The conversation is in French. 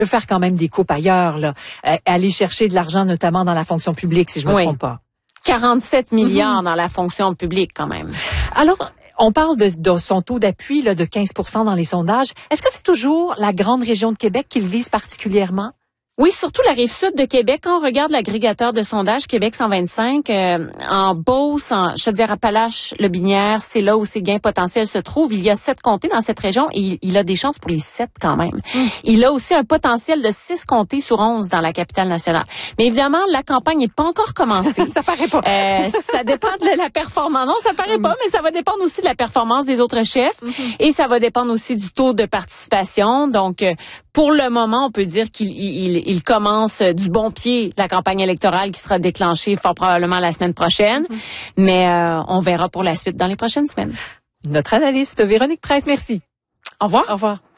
faire quand même des coupes ailleurs, là, aller chercher de l'argent, notamment dans la fonction publique, si je me trompe pas. 47 milliards dans la fonction publique, quand même. Alors, on parle de son taux d'appui là, de 15% dans les sondages. Est-ce que c'est toujours la grande région de Québec qu'il vise particulièrement? Oui, surtout la Rive-Sud de Québec. Quand on regarde l'agrégateur de sondage Québec 125, en Beauce, en Chaudière-Appalaches, Le Binière, c'est là où ses gains potentiels se trouvent. Il y a 7 comtés dans cette région et il a des chances pour les 7 quand même. Il a aussi un potentiel de 6 comtés sur 11 dans la capitale nationale. Mais évidemment, la campagne n'est pas encore commencée. Ça paraît pas. Ça dépend de la performance. Non, ça paraît pas, mais ça va dépendre aussi de la performance des autres chefs et ça va dépendre aussi du taux de participation. Donc, pour le moment, on peut dire qu'il commence du bon pied la campagne électorale qui sera déclenchée fort probablement la semaine prochaine. Mais on verra pour la suite dans les prochaines semaines. Notre analyste Véronique Preiss, merci. Au revoir. Au revoir.